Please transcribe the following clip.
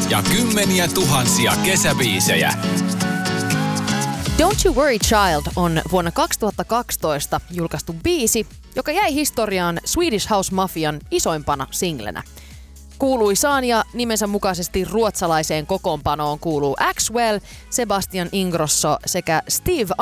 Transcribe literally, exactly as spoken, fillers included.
ja kymmeniä tuhansia kesäbiisejä. Don't You Worry Child on vuonna kaksituhattakaksitoista julkaistu biisi, joka jäi historiaan Swedish House Mafian isoimpana singlenä. Kuuluisaan ja nimensä mukaisesti ruotsalaiseen kokoonpanoon kuuluu Axwell, Sebastian Ingrosso sekä Steve